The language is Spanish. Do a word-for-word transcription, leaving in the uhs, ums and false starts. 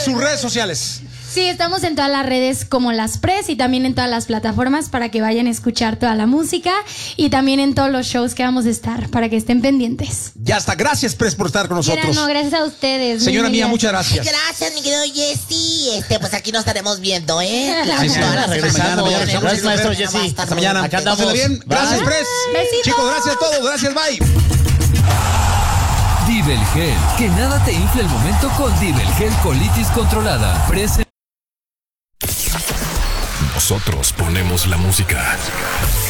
sus redes sociales. Sí, estamos en todas las redes como Las Pres y también en todas las plataformas para que vayan a escuchar toda la música y también en todos los shows que vamos a estar para que estén pendientes. Ya está, gracias Pres por estar con nosotros. No, gracias a ustedes. Señora mía, muchas gracias. Gracias, mi querido Jessy. Este, pues aquí nos estaremos viendo, ¿eh? Sí, sí, toda la regresamos. semana. Gracias, maestro Jessy. Hasta mañana. Acá andamos. Pásenla bien. Gracias, Bye. Pres. Besitos. Chicos, gracias a todos. Gracias, bye. Dibelgel, que nada te infle el momento con Dibelgel colitis controlada. Prese- Nosotros ponemos la música.